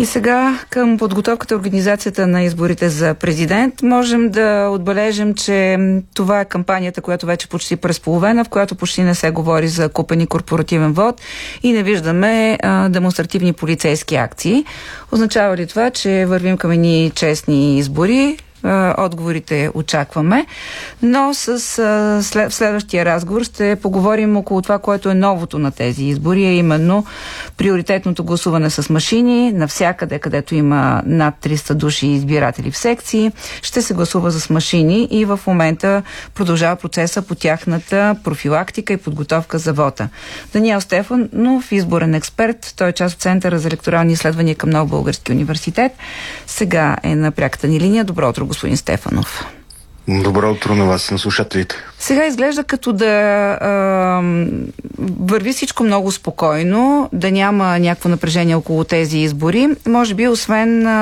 И сега към подготовката и организацията на изборите за президент можем да отбележим, че това е кампанията, която вече почти през половина, в която почти не се говори за купен и корпоративен вод и не виждаме демонстративни полицейски акции. Означава ли това, че вървим към едни честни избори? Отговорите очакваме, но в следващия разговор ще поговорим около това, което е новото на тези избори, а именно приоритетното гласуване с машини. Навсякъде, където има над 300 души избиратели в секции, ще се гласува с машини и в момента продължава процеса по тяхната профилактика и подготовка за вота. Даниел Стефанов, изборен експерт, той е част от Центъра за електорални изследвания към Нов български университет. Сега е на пряката ни линия. Добро утро, господин Стефанов. Добро утро на вас и на слушателите. Сега изглежда като да върви всичко много спокойно, да няма някакво напрежение около тези избори. Може би, освен